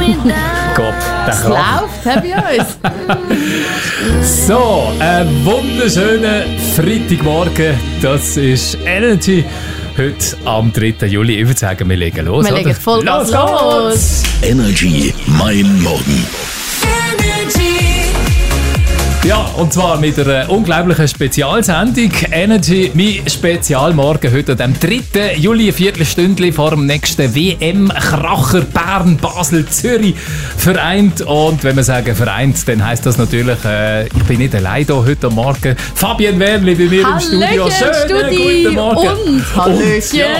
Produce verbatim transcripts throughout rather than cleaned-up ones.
Gott, der Es läuft, hä, bei uns. So, ein wunderschöner Freitagmorgen. Das ist Energy. Heute am dritten Juli. Ich würde sagen, wir legen los. Wir legen voll los. los. Energy, mein Morgen. Ja, und zwar mit einer unglaublichen Spezialsendung. Energy, mein Spezialmorgen heute am dritten Juli, ein Viertelstündchen vor dem nächsten W M-Kracher Bern, Basel, Zürich vereint. Und wenn wir sagen vereint, dann heisst das natürlich, äh, ich bin nicht allein hier heute am Morgen. Fabian Wernli bei mir Hallöchen, im Studio. Schönen Studi. guten Morgen. Und Hallöchen. Ja,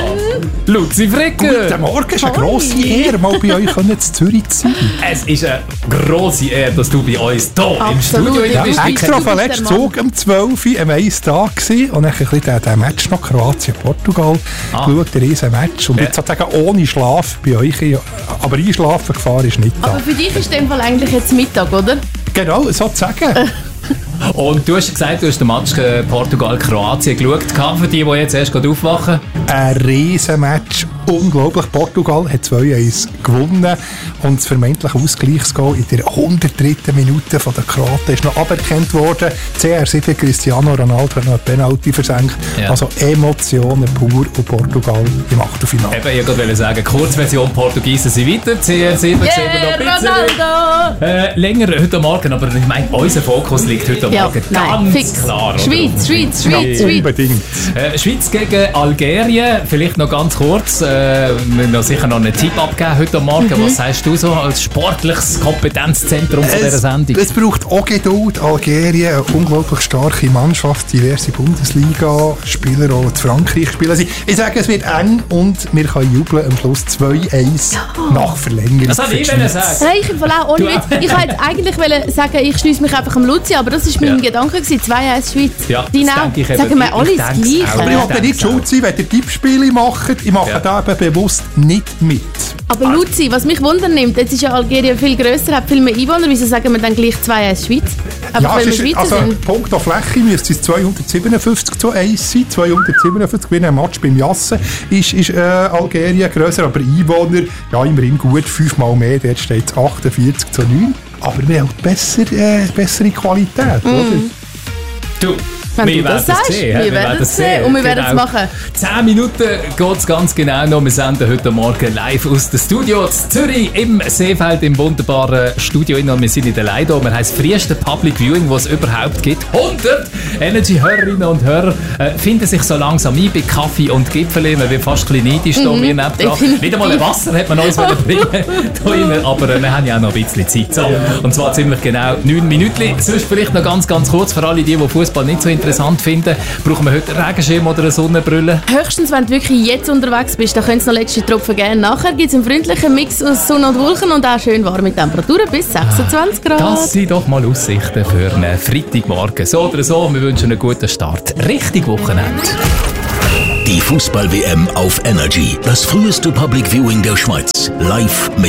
Luzi Fricker. Guten Morgen, es ist eine grosse Ehre, mal bei euch in Zürich zu sein. Es ist eine grosse Ehre, dass du bei uns hier im Absolut, Studio ja. bist. Extra von letzten Zug um zwölf Uhr am einen Tag gewesen und dann ein bisschen den, den Match noch Kroatien-Portugal Ah. geschaut, ein riesen Match. Und Ja. jetzt sozusagen ohne Schlaf bei euch, aber einschlafen gefahren ist nicht da. Aber für dich ist in dem Fall eigentlich jetzt Mittag, oder? Genau, sozusagen. Und du hast gesagt, du hast den Match äh, Portugal-Kroatien geschaut. Für die, die jetzt erst gerade aufwachen. Ein riesen Match. Unglaublich. Portugal hat zwei eins gewonnen und das vermeintliche Ausgleichsgoal in der hundertdritten Minute von der Kroaten ist noch aberkannt worden. C R sieben Cristiano Ronaldo hat noch eine Penalty versenkt. Ja. Also Emotionen pur und Portugal im Achtelfinale. Eben, ich wollte sagen, Kurzversion Portugiesen sind weiter. C R sieben sehen wir noch ein Yeah, bisschen. Ronaldo! Äh, länger heute Morgen, aber ich meine, unser Fokus liegt heute Ja, Morgen nein, ganz fix. klar. Oder? Schweiz, Schweiz, Schweiz, Ja, Schweiz. unbedingt. Äh, Schweiz gegen Algerien, vielleicht noch ganz kurz. Äh, wir müssen noch sicher noch einen Tipp abgeben heute Morgen. Mhm. Was sagst du so als sportliches Kompetenzzentrum von dieser Sendung? Es braucht auch Geduld. Algerien, eine unglaublich starke Mannschaft, diverse Bundesliga-Spieler, auch in Frankreich spielen sie. Ich sage, es wird eng und wir können jubeln am Schluss zwei eins nach Verlängerung. Das wollte ich für die wollen Schweiz. sagen. Hey, ich im Fall auch ohne Du- Witz. Ich wollte eigentlich wollen sagen, ich schließe mich einfach am Luzi, aber das war mein Ja. Gedanke gewesen. zwei eins Schweiz. Ja, Die das auch. denke ich eben. Sagen wir Ich alle das denke es auch. Aber ich Gleiche. wollte nicht schuld sein, wenn ihr Tippspiele macht. Ich mache Ja. da eben bewusst nicht mit. Aber Luzi, was mich wundern nimmt, jetzt ist ja Algerien viel grösser, hat viel mehr Einwohner. Wieso sagen wir dann gleich zwei eins Schweiz? Aber Ja, weil wir es ist, Schweizer also sind. Punkt auf Fläche müsste es zweihundertsiebenundfünfzig zu eins sein. zweihundertsiebenundfünfzig, wie ein Match beim Jassen ist, ist äh, Algerien grösser, aber Einwohner, ja immerhin gut, fünfmal mehr, dort steht es achtundvierzig zu neun. Aber wir haben besser, äh, bessere Qualität, Mm. oder? Du, Wenn wir du das werden es sagst, sehen. wir werden es sehen und wir werden es Genau. machen. Zehn Minuten geht es ganz genau noch. Wir senden heute Morgen live aus dem Studio in Zürich im Seefeld im wunderbaren Studio. Und wir sind in der Leido. Wir haben das früheste Public Viewing, das es überhaupt gibt. hundert Energy-Hörerinnen und Hörer äh, finden sich so langsam ein bei Kaffee und Gipfeli. Man wird fast ein bisschen neidisch hier Mhm, mir nebendran. definitiv. Nicht einmal ein Wasser hat man uns wollen bringen da rein, aber äh, wir haben ja auch noch ein bisschen Zeit. So. Und zwar ziemlich genau neun Minuten. Sonst vielleicht noch ganz, ganz kurz für alle, die, die Fußball nicht so interessant finden, brauchen wir heute einen Regenschirm oder eine Sonnenbrille? Höchstens, wenn du wirklich jetzt unterwegs bist, dann könntest du noch letzte Tropfen geben. Nachher gibt es einen freundlichen Mix aus Sonne und Wolken und auch schön warme Temperaturen bis sechsundzwanzig Grad. Das sind doch mal Aussichten für einen Freitagmorgen. So oder so, wir wünschen einen guten Start. Richtig Wochenende. Die Fußball-W M auf Energy. Das früheste Public Viewing der Schweiz. Live mit